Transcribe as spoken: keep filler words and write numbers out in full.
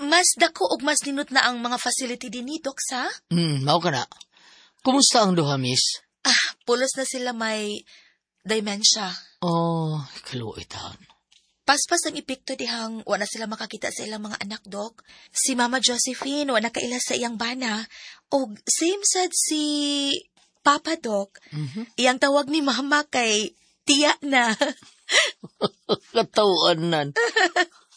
Mas dako ug mas ninot na ang mga facility din ni Doc, sa? Hmm, mao ka na. Kumusta ang duha, miss? Ah, pulos na sila may dementia. Oh, kaluitan. Paspas ang epekto dihang wala sila makakita sa ilang mga anak, Doc. Si Mama Josephine, wala kaila sa iyang bana. O same sad si Papa, Doc. Mhm. Iyang tawag ni Mama kay tiya na. Katauan nan.